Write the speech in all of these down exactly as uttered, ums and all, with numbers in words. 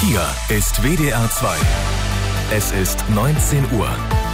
Hier ist W D R zwei. Es ist neunzehn Uhr.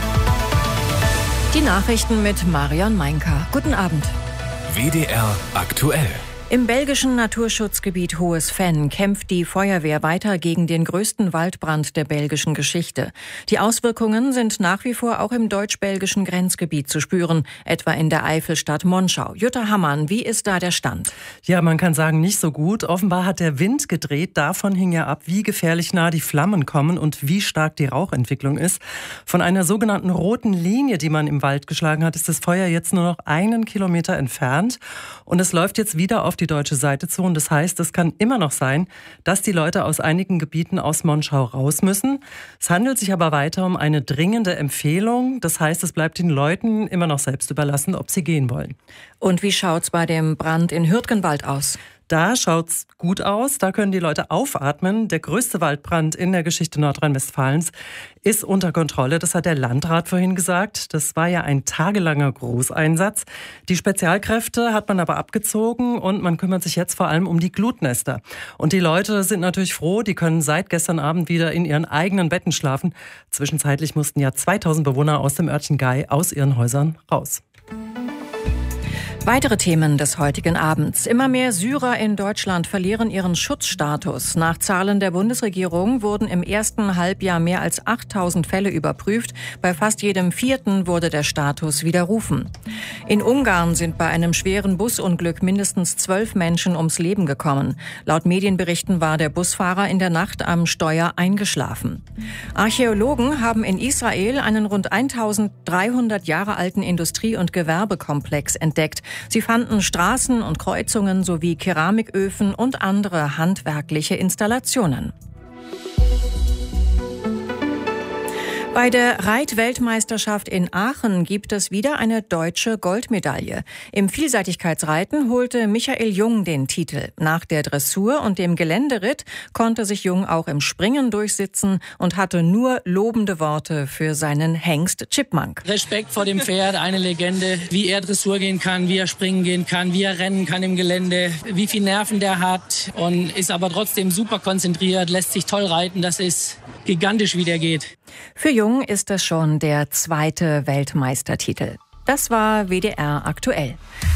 Die Nachrichten mit Marion Meinka. Guten Abend. W D R aktuell. Im belgischen Naturschutzgebiet Hohes Venn kämpft die Feuerwehr weiter gegen den größten Waldbrand der belgischen Geschichte. Die Auswirkungen sind nach wie vor auch im deutsch-belgischen Grenzgebiet zu spüren, etwa in der Eifelstadt Monschau. Jutta Hammann, wie ist da der Stand? Ja, man kann sagen, nicht so gut. Offenbar hat der Wind gedreht. Davon hing ja ab, wie gefährlich nah die Flammen kommen und wie stark die Rauchentwicklung ist. Von einer sogenannten roten Linie, die man im Wald geschlagen hat, ist das Feuer jetzt nur noch einen Kilometer entfernt. Und es läuft jetzt wieder auf die deutsche Seite zu. Und das heißt, es kann immer noch sein, dass die Leute aus einigen Gebieten aus Monschau raus müssen. Es handelt sich aber weiter um eine dringende Empfehlung. Das heißt, es bleibt den Leuten immer noch selbst überlassen, ob sie gehen wollen. Und wie schaut's bei dem Brand in Hürtgenwald aus? Da schaut's gut aus, da können die Leute aufatmen. Der größte Waldbrand in der Geschichte Nordrhein-Westfalens ist unter Kontrolle. Das hat der Landrat vorhin gesagt. Das war ja ein tagelanger Großeinsatz. Die Spezialkräfte hat man aber abgezogen und man kümmert sich jetzt vor allem um die Glutnester. Und die Leute sind natürlich froh, die können seit gestern Abend wieder in ihren eigenen Betten schlafen. Zwischenzeitlich mussten ja zweitausend Bewohner aus dem Örtchen Gei aus ihren Häusern raus. Weitere Themen des heutigen Abends. Immer mehr Syrer in Deutschland verlieren ihren Schutzstatus. Nach Zahlen der Bundesregierung wurden im ersten Halbjahr mehr als achttausend Fälle überprüft. Bei fast jedem vierten wurde der Status widerrufen. In Ungarn sind bei einem schweren Busunglück mindestens zwölf Menschen ums Leben gekommen. Laut Medienberichten war der Busfahrer in der Nacht am Steuer eingeschlafen. Archäologen haben in Israel einen rund eintausenddreihundert Jahre alten Industrie- und Gewerbekomplex entdeckt. Sie fanden Straßen und Kreuzungen sowie Keramiköfen und andere handwerkliche Installationen. Bei der Reitweltmeisterschaft in Aachen gibt es wieder eine deutsche Goldmedaille. Im Vielseitigkeitsreiten holte Michael Jung den Titel. Nach der Dressur und dem Geländeritt konnte sich Jung auch im Springen durchsetzen und hatte nur lobende Worte für seinen Hengst Chipmunk. Respekt vor dem Pferd, eine Legende, wie er Dressur gehen kann, wie er springen gehen kann, wie er rennen kann im Gelände, wie viel Nerven der hat und ist aber trotzdem super konzentriert, lässt sich toll reiten, das ist gigantisch, wie der geht. Für Jung ist es schon der zweite Weltmeistertitel. Das war W D R aktuell.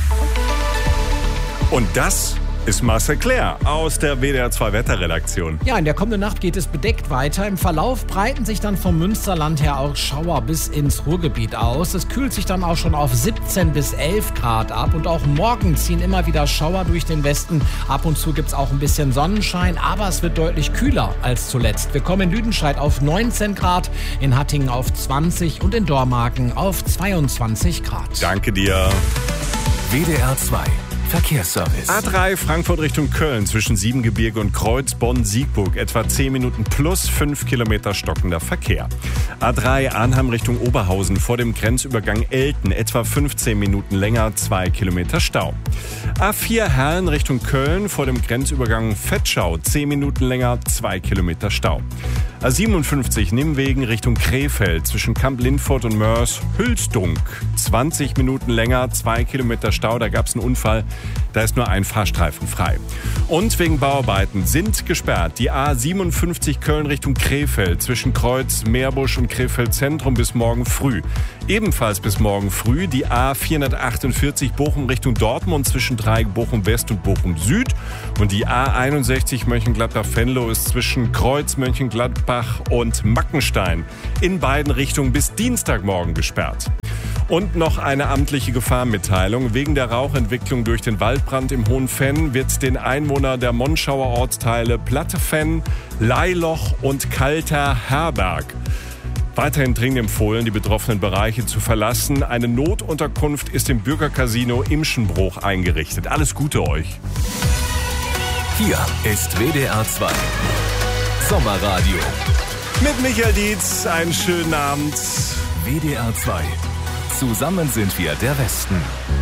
Und das ist Marcel Claire aus der W D R zwei Wetterredaktion. Ja, in der kommenden Nacht geht es bedeckt weiter. Im Verlauf breiten sich dann vom Münsterland her auch Schauer bis ins Ruhrgebiet aus. Es kühlt sich dann auch schon auf siebzehn bis elf Grad ab. Und auch morgen ziehen immer wieder Schauer durch den Westen. Ab und zu gibt es auch ein bisschen Sonnenschein, aber es wird deutlich kühler als zuletzt. Wir kommen in Lüdenscheid auf neunzehn Grad, in Hattingen auf zwanzig und in Dormagen auf zweiundzwanzig Grad. Danke dir. W D R zwei. Verkehrsservice. A drei Frankfurt Richtung Köln zwischen Siebengebirge und Kreuz Bonn-Siegburg. Etwa zehn Minuten plus fünf Kilometer stockender Verkehr. A drei Arnhem Richtung Oberhausen vor dem Grenzübergang Elten. Etwa fünfzehn Minuten länger, zwei Kilometer Stau. A vier Herrn Richtung Köln vor dem Grenzübergang Vetschau. zehn Minuten länger, zwei Kilometer Stau. A siebenundfünfzig Nimwegen Richtung Krefeld zwischen Kamp-Lindfort und Mörs-Hülsdunk. zwanzig Minuten länger, zwei Kilometer Stau. Da gab es einen Unfall. Da ist nur ein Fahrstreifen frei. Und wegen Bauarbeiten sind gesperrt die A siebenundfünfzig Köln Richtung Krefeld zwischen Kreuz, Meerbusch und Krefeld Zentrum bis morgen früh. Ebenfalls bis morgen früh die A vierhundertachtundvierzig Bochum Richtung Dortmund zwischen Dreieck Bochum West und Bochum Süd. Und die A einundsechzig Mönchengladbach-Venlo ist zwischen Kreuz, Mönchengladbach und Mackenstein in beiden Richtungen bis Dienstagmorgen gesperrt. Und noch eine amtliche Gefahrenmitteilung. Wegen der Rauchentwicklung durch den Waldbrand im Hohen Venn wird den Einwohnern der Monschauer Ortsteile Platte Venn, Leiloch und Kalter Herberg weiterhin dringend empfohlen, die betroffenen Bereiche zu verlassen. Eine Notunterkunft ist im Bürgercasino Imschenbruch eingerichtet. Alles Gute euch. Hier ist W D R zwei. Sommerradio. Mit Michael Dietz, einen schönen Abend. W D R zwei. Zusammen sind wir der Westen.